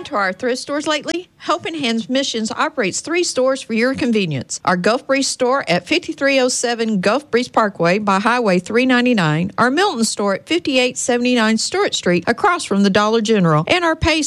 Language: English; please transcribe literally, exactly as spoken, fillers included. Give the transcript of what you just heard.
to our thrift stores lately? Helping Hands Missions operates three stores for your convenience. Our Gulf Breeze store at fifty-three oh seven Gulf Breeze Parkway by Highway three ninety-nine, our Milton store at fifty-eight seventy-nine Stewart Street across from the Dollar General, and our Pace